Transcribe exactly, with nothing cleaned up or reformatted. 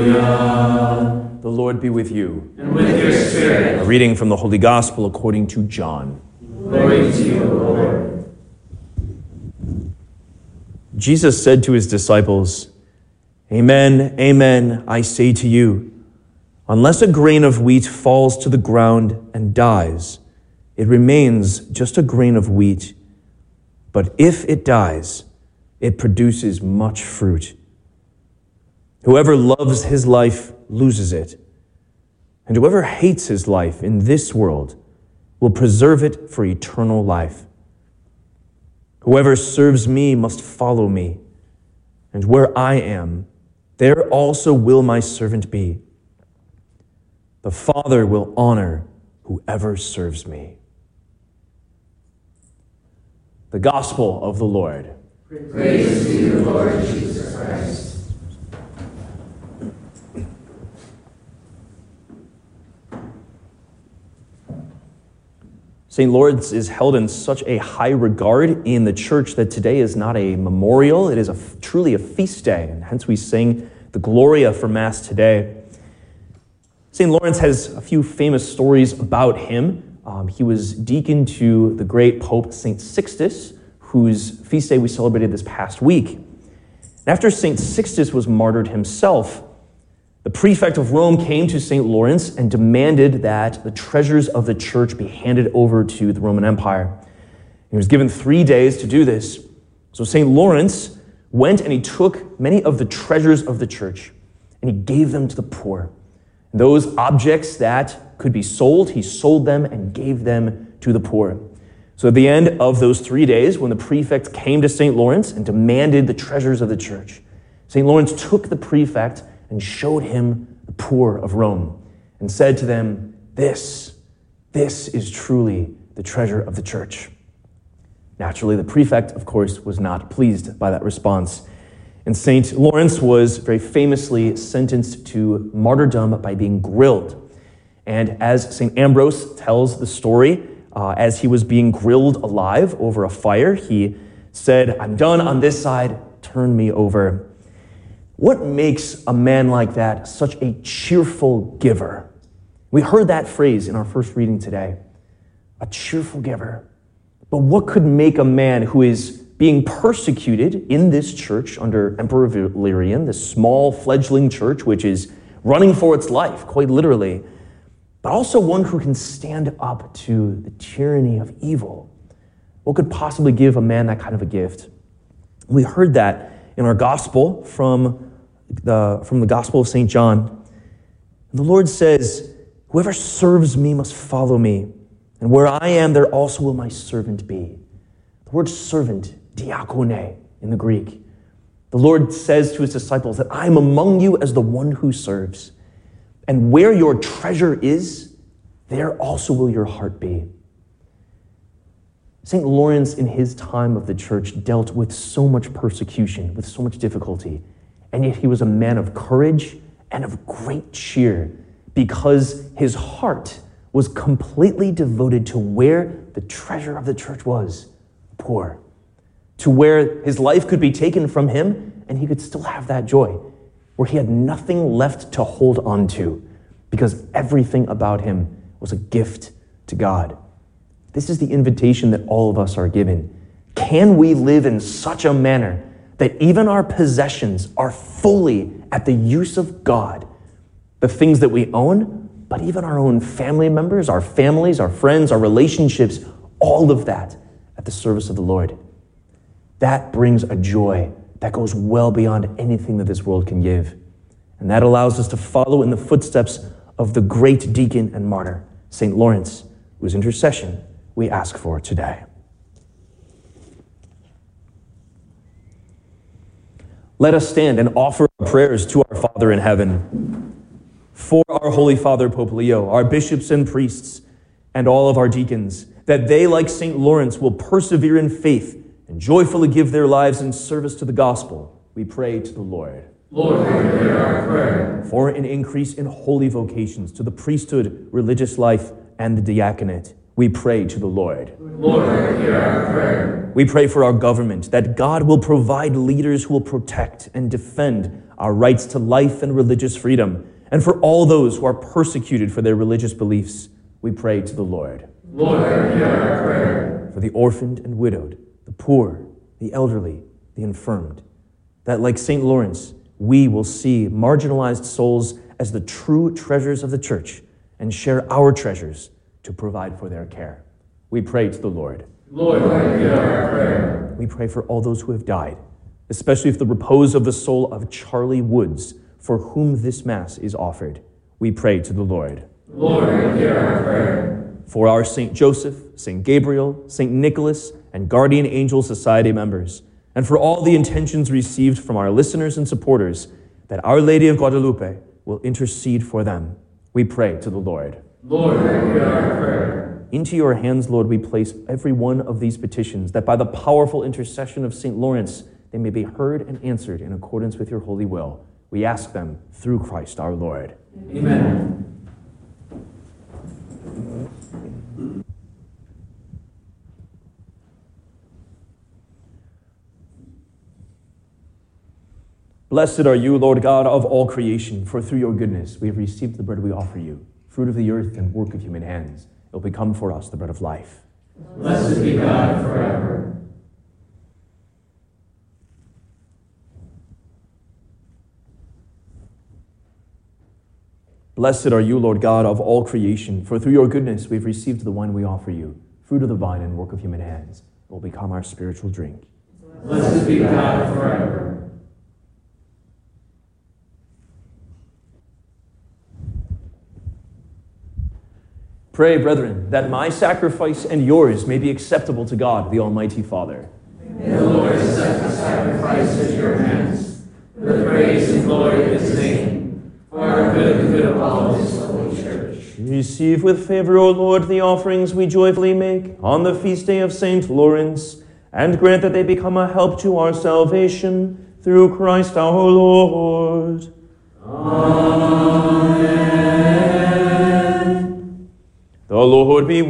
Alleluia. The Lord be with you. And with your spirit. A reading from the Holy Gospel according to John. Glory to you, Lord. Jesus said to his disciples, Amen, amen, I say to you, unless a grain of wheat falls to the ground and dies, it remains just a grain of wheat. But if it dies, it produces much fruit. Whoever loves his life loses it, and whoever hates his life in this world will preserve it for eternal life. Whoever serves me must follow me, and where I am, there also will my servant be. The Father will honor whoever serves me. The Gospel of the Lord. Praise to you, Lord Jesus Christ. Saint Lawrence is held in such a high regard in the church that today is not a memorial, it is a, truly a feast day, and hence we sing the Gloria for Mass today. Saint Lawrence has a few famous stories about him. Um, he was deacon to the great Pope Saint Sixtus, whose feast day we celebrated this past week. And after Saint Sixtus was martyred himself, the prefect of Rome came to Saint Lawrence and demanded that the treasures of the church be handed over to the Roman Empire. He was given three days to do this. So Saint Lawrence went and he took many of the treasures of the church and he gave them to the poor. And those objects that could be sold, he sold them and gave them to the poor. So at the end of those three days, when the prefect came to Saint Lawrence and demanded the treasures of the church, Saint Lawrence took the prefect and showed him the poor of Rome and said to them, this, this is truly the treasure of the church. Naturally, the prefect, of course, was not pleased by that response. And Saint Lawrence was very famously sentenced to martyrdom by being grilled. And as Saint Ambrose tells the story, uh, as he was being grilled alive over a fire, he said, I'm done on this side, turn me over. What makes a man like that such a cheerful giver? We heard that phrase in our first reading today, a cheerful giver. But what could make a man who is being persecuted in this church under Emperor Valerian, this small fledgling church which is running for its life, quite literally, but also one who can stand up to the tyranny of evil? What could possibly give a man that kind of a gift? We heard that in our gospel from the, from the Gospel of Saint John. The Lord says, whoever serves me must follow me, and where I am, there also will my servant be. The word servant, diakone in the Greek. The Lord says to his disciples that I am among you as the one who serves. And where your treasure is, there also will your heart be. Saint Lawrence, in his time of the church, dealt with so much persecution, with so much difficulty, and yet he was a man of courage and of great cheer because his heart was completely devoted to where the treasure of the church was, poor, to where his life could be taken from him and he could still have that joy, where he had nothing left to hold on to because everything about him was a gift to God. This is the invitation that all of us are given. Can we live in such a manner that even our possessions are fully at the use of God? The things that we own, but even our own family members, our families, our friends, our relationships, all of that at the service of the Lord. That brings a joy that goes well beyond anything that this world can give. And that allows us to follow in the footsteps of the great deacon and martyr, Saint Lawrence, whose intercession we ask for today. Let us stand and offer our prayers to our Father in heaven. For our Holy Father, Pope Leo, our bishops and priests, and all of our deacons, that they, like Saint Lawrence, will persevere in faith and joyfully give their lives in service to the gospel, we pray to the Lord. Lord, hear our prayer. For an increase in holy vocations to the priesthood, religious life, and the diaconate, we pray to the Lord. Lord, hear our prayer. We pray for our government, that God will provide leaders who will protect and defend our rights to life and religious freedom, and for all those who are persecuted for their religious beliefs, we pray to the Lord. Lord, hear our prayer. For the orphaned and widowed, the poor, the elderly, the infirmed, that like Saint Lawrence, we will see marginalized souls as the true treasures of the church and share our treasures to provide for their care. We pray to the Lord. Lord, hear our prayer. We pray for all those who have died, especially for the repose of the soul of Charlie Woods, for whom this Mass is offered. We pray to the Lord. Lord, hear our prayer. For our Saint Joseph, Saint Gabriel, Saint Nicholas, and Guardian Angel Society members, and for all the intentions received from our listeners and supporters, that Our Lady of Guadalupe will intercede for them. We pray to the Lord. Lord, hear our prayer. Into your hands, Lord, we place every one of these petitions, that by the powerful intercession of Saint Lawrence, they may be heard and answered in accordance with your holy will. We ask them through Christ our Lord. Amen. Blessed are you, Lord God of all creation, for through your goodness we have received the bread we offer you, fruit of the earth and work of human hands. It will become for us the bread of life. Blessed be God forever. Blessed are you, Lord God of all creation, for through your goodness we have received the wine we offer you, fruit of the vine and work of human hands. It will become our spiritual drink. Blessed be God forever. Pray, brethren, that my sacrifice and yours may be acceptable to God, the Almighty Father. May the Lord accept the sacrifice at your hands, for the praise and glory of his name, for our good and good of all his holy church. Receive with favor, O Lord, the offerings we joyfully make on the feast day of Saint Lawrence, and grant that they become a help to our salvation through Christ our Lord. Amen. The Lord be with you.